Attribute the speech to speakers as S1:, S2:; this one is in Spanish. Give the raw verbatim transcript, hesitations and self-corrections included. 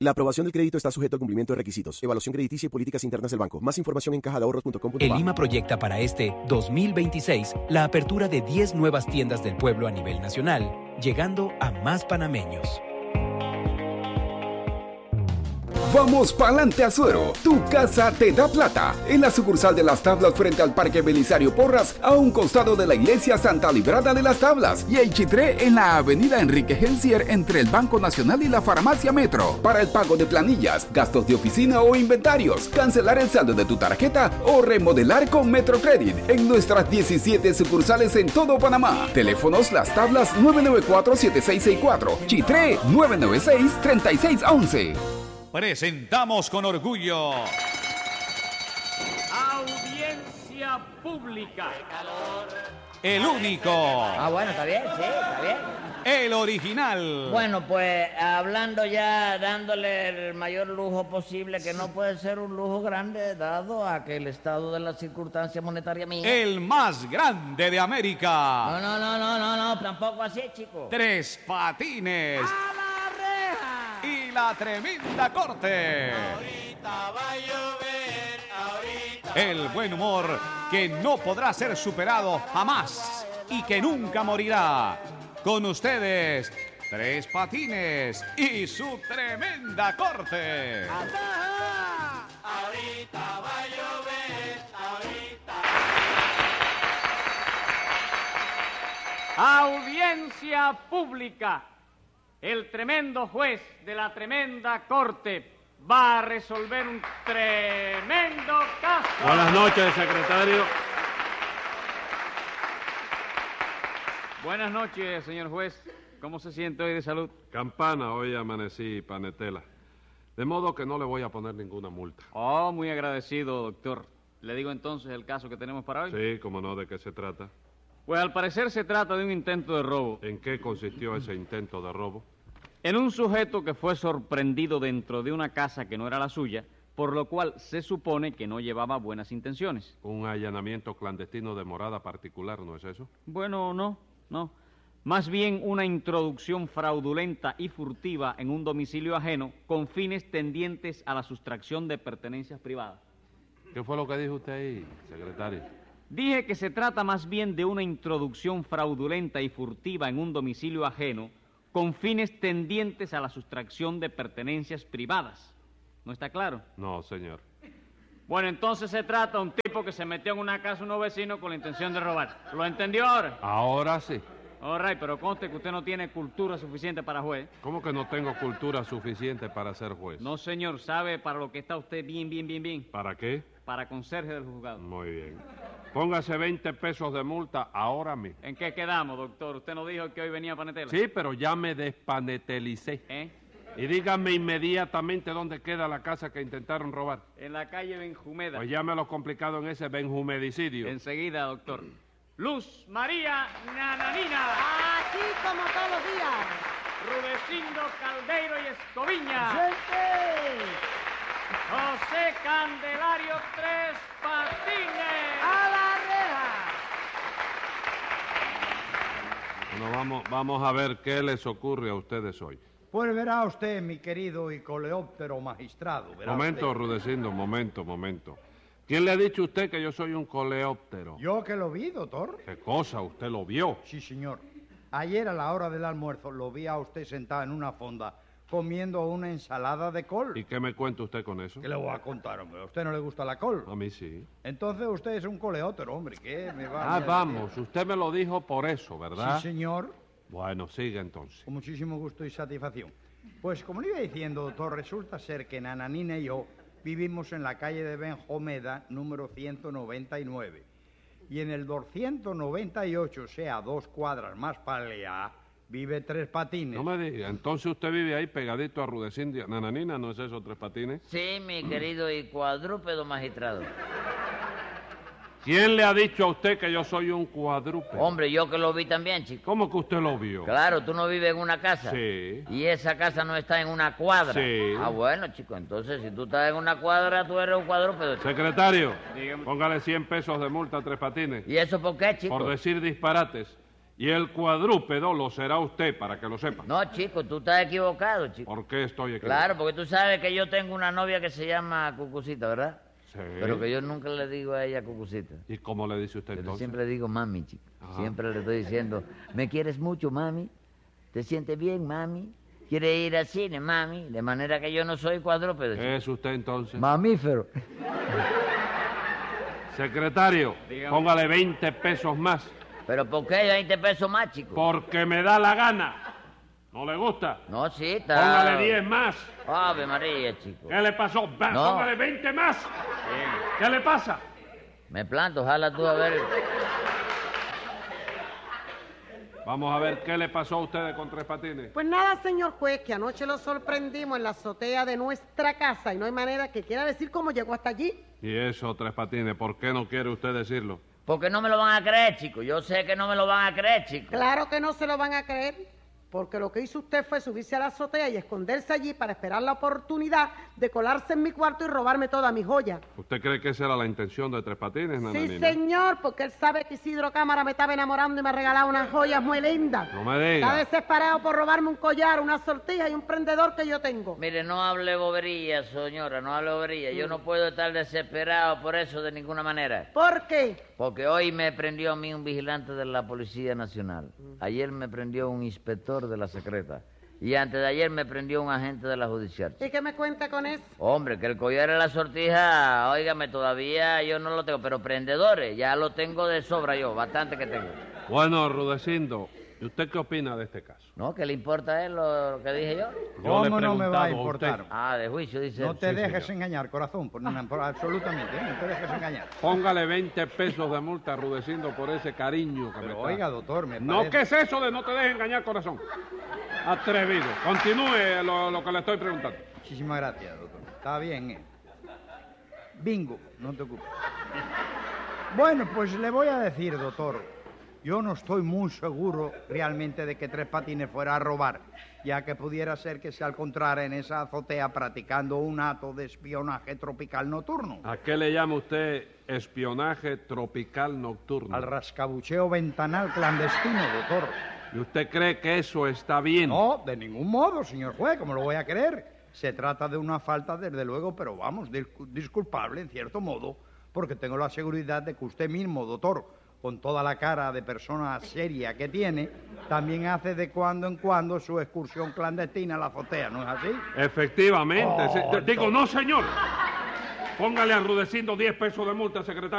S1: La aprobación del crédito está sujeto al cumplimiento de requisitos, evaluación crediticia y políticas internas del banco. Más información en caja de ahorros punto com punto a.
S2: El Lima proyecta para este dos mil veintiséis la apertura de diez nuevas tiendas del pueblo a nivel nacional, llegando a más panameños.
S3: Vamos pa'lante Azuero, tu casa te da plata. En la sucursal de Las Tablas frente al Parque Belisario Porras, a un costado de la iglesia Santa Librada de Las Tablas. Y en Chitré, en la avenida Enrique Gencier, entre el Banco Nacional y la Farmacia Metro. Para el pago de planillas, gastos de oficina o inventarios, cancelar el saldo de tu tarjeta o remodelar con Metrocredit. En nuestras diecisiete sucursales en todo Panamá. Teléfonos Las Tablas nueve nueve cuatro, siete seis seis cuatro. Chitré nueve nueve seis, tres seis uno uno.
S4: Presentamos con orgullo
S5: Audiencia pública.
S4: el único,
S6: Ah, bueno, está bien, sí, está bien.
S4: el original.
S6: Bueno, pues hablando ya, dándole el mayor lujo posible, que no puede ser un lujo grande, dado a que el estado de la circunstancia monetaria mía...
S4: El más grande de América.
S6: No, no, no, no, no, no, tampoco así, chico.
S4: Tres Patines.
S6: ¡A la reja!
S4: Y la tremenda corte.
S7: Ahorita va a llover, ahorita.
S4: El buen humor que no podrá ser superado jamás y que nunca morirá. Con ustedes, Tres Patines y su tremenda corte.
S7: Ahorita va a llover, ahorita.
S5: Audiencia pública. El tremendo juez de la tremenda corte va a resolver un tremendo caso.
S8: Buenas noches, secretario.
S5: Buenas noches, señor juez. ¿Cómo se siente hoy de salud?
S8: Campana, hoy amanecí panetela. De modo que no le voy a poner ninguna multa.
S5: Oh, muy agradecido, doctor. ¿Le digo entonces el caso que tenemos para hoy?
S8: Sí, cómo no, ¿de qué se trata?
S5: Pues al parecer se trata de un intento de robo.
S8: ¿En qué consistió ese intento de robo?
S5: En un sujeto que fue sorprendido dentro de una casa que no era la suya, por lo cual se supone que no llevaba buenas intenciones.
S8: Un allanamiento clandestino de morada particular, ¿no es eso?
S5: Bueno, no, no. Más bien una introducción fraudulenta y furtiva en un domicilio ajeno con fines tendientes a la sustracción de pertenencias privadas.
S8: ¿Qué fue lo que dijo usted ahí, secretario?
S5: Dije que se trata más bien de una introducción fraudulenta y furtiva en un domicilio ajeno con fines tendientes a la sustracción de pertenencias privadas. ¿No está claro?
S8: No, señor.
S5: Bueno, entonces se trata de un tipo que se metió en una casa de unos vecinos con la intención de robar. ¿Lo entendió ahora?
S8: Ahora sí.
S5: All right, pero conste que usted no tiene cultura suficiente para juez.
S8: ¿Cómo que no tengo cultura suficiente para ser juez?
S5: No, señor, sabe para lo que está usted bien, bien, bien, bien.
S8: ¿Para qué?
S5: Para conserje del juzgado.
S8: Muy bien. Póngase veinte pesos de multa ahora mismo.
S5: ¿En qué quedamos, doctor? Usted nos dijo que hoy venía a Panetela.
S8: Sí, pero ya me despanetelicé.
S5: ¿Eh?
S8: Y dígame inmediatamente dónde queda la casa que intentaron robar.
S5: En la calle Benjumeda.
S8: Pues llámelo complicado en ese benjumedicidio.
S5: Enseguida, doctor. Luz María Nananina.
S9: Aquí como todos los días.
S5: Rudecindo Caldeiro y Escoviña.
S9: ¡Gente!
S5: José Candelario Tres Patines.
S9: ¡A la reja!
S8: Bueno, vamos, vamos a ver qué les ocurre a ustedes hoy.
S10: Pues verá usted, mi querido y coleóptero magistrado. Verá
S8: Momento,
S10: usted.
S8: Rudecindo, momento, momento. ¿Quién le ha dicho a usted que yo soy un coleóptero?
S10: Yo que lo vi, doctor.
S8: ¿Qué cosa? ¿Usted lo vio?
S10: Sí, señor. Ayer a la hora del almuerzo lo vi a usted sentado en una fonda comiendo una ensalada de col.
S8: ¿Y qué me cuenta usted con eso?
S10: ¿Qué le voy a contar, hombre? ¿A usted no le gusta la col?
S8: A mí sí.
S10: Entonces usted es un coleóptero, hombre. ¿Qué me va a
S8: Ah,
S10: decir?
S8: vamos, usted me lo dijo por eso, ¿verdad?
S10: Sí, señor.
S8: Bueno, siga entonces.
S10: Con muchísimo gusto y satisfacción. Pues como le iba diciendo, doctor, resulta ser que Nananina y yo vivimos en la calle de Benjomeda, número ciento noventa y nueve. Y en el doscientos noventa y ocho, o sea, dos cuadras más para allá, vive Tres Patines.
S8: No me diga, entonces usted vive ahí pegadito a Rudecindo. Nananina, ¿no es eso, Tres Patines?
S6: Sí, mi querido y cuadrúpedo magistrado.
S8: ¿Quién le ha dicho a usted que yo soy un cuadrúpedo?
S6: Hombre, yo que lo vi también, chico.
S8: ¿Cómo que usted lo vio?
S6: Claro, tú no vives en una casa.
S8: Sí.
S6: Y esa casa no está en una cuadra.
S8: Sí.
S6: Ah, bueno, chico, entonces si tú estás en una cuadra, tú eres un cuadrúpedo, chico.
S8: Secretario,
S5: Dígame.
S8: póngale cien pesos de multa a Tres Patines.
S6: ¿Y eso por qué, chico?
S8: Por decir disparates. Y el cuadrúpedo lo será usted, para que lo sepa.
S6: No, chico, tú estás equivocado, chico.
S8: ¿Por qué estoy equivocado?
S6: Claro, porque tú sabes que yo tengo una novia que se llama Cucucita, ¿verdad?
S8: Sí.
S6: Pero que yo nunca le digo a ella Cucucita.
S8: ¿Y cómo le dice usted
S6: Yo
S8: entonces?
S6: siempre le digo mami, chico.
S8: Ajá.
S6: Siempre le estoy diciendo, ¿me quieres mucho, mami? ¿Te sientes bien, mami? ¿Quieres ir al cine, mami? De manera que yo no soy cuadrúpedo, chico.
S8: ¿Es usted entonces?
S6: Mamífero.
S8: Secretario,
S5: Dígame.
S8: póngale veinte pesos más.
S6: ¿Pero por qué veinte pesos más, chico?
S8: Porque me da la gana. ¿No le gusta?
S6: No, sí, está...
S8: Póngale diez más.
S6: Ave María, chico.
S8: ¿Qué le pasó? Va,
S6: No.
S8: Póngale veinte más. ¿Qué le pasa?
S6: Me planto, ojalá tú a ver...
S8: Vamos a ver qué le pasó a ustedes con Tres Patines.
S9: Pues nada, señor juez, que anoche lo sorprendimos en la azotea de nuestra casa y no hay manera que quiera decir cómo llegó hasta allí.
S8: Y eso, Tres Patines, ¿por qué no quiere usted decirlo?
S6: Porque no me lo van a creer, chico. Yo sé que no me lo van a creer, chico.
S9: Claro que no se lo van a creer, porque lo que hizo usted fue subirse a la azotea y esconderse allí para esperar la oportunidad de colarse en mi cuarto y robarme toda mi joya.
S8: ¿Usted cree que esa era la intención de Tres Patines,
S9: Sí,
S8: Nananina?
S9: señor, porque él sabe que Isidro Cámara me estaba enamorando y me ha regalado unas joyas muy lindas.
S8: No me
S9: Está
S8: diga.
S9: desesperado por robarme un collar, una sortija y un prendedor que yo tengo.
S6: Mire, no hable bobería, señora, no hable bobería. Yo no puedo estar desesperado por eso de ninguna manera.
S9: ¿Por qué?
S6: Porque hoy me prendió a mí un vigilante de la Policía Nacional. Ayer me prendió un inspector de la secreta. Y antes de ayer me prendió un agente de la judicial.
S9: ¿Y qué me cuenta con eso?
S6: Hombre, que el collar y la sortija, óigame, todavía yo no lo tengo, pero prendedores, ya lo tengo de sobra yo, bastante que tengo.
S8: Bueno, Rudecindo, ¿y usted qué opina de este caso?
S6: ¿No? ¿Qué le importa a él lo, lo que dije yo?
S8: Yo le he
S10: ¿Cómo no me va a
S8: preguntado usted.
S10: importar?
S6: Ah, de juicio, dice
S10: No
S6: él.
S10: te
S8: Sí,
S10: dejes
S8: señor.
S10: engañar, corazón, por, nada, por- absolutamente, ¿eh? No te dejes engañar.
S8: Póngale veinte pesos de multa, Rudecindo, por ese cariño que me
S10: Pero
S8: está.
S10: oiga, doctor, me
S8: No,
S10: parece...
S8: ¿qué es eso de no te dejes engañar, corazón? Atrevido. Continúe lo, lo que le estoy preguntando.
S10: Muchísimas gracias, doctor. Está bien, ¿eh? Bingo, no te ocupes. Bueno, pues le voy a decir, doctor, yo no estoy muy seguro realmente de que Tres Patines fuera a robar, ya que pudiera ser que se encontrara en esa azotea practicando un acto de espionaje tropical nocturno.
S8: ¿A qué le llama usted espionaje tropical nocturno?
S10: Al rascabucheo ventanal clandestino, doctor.
S8: ¿Y usted cree que eso está bien?
S10: No, de ningún modo, señor juez, ¿cómo lo voy a creer? Se trata de una falta, desde luego, pero vamos, discu- disculpable en cierto modo, porque tengo la seguridad de que usted mismo, doctor, con toda la cara de persona seria que tiene, también hace de cuando en cuando su excursión clandestina a la azotea, ¿no es así?
S8: Efectivamente.
S10: Oh,
S8: sí. Digo, no, señor. Póngale a Rudecindo diez pesos de multa, secretario.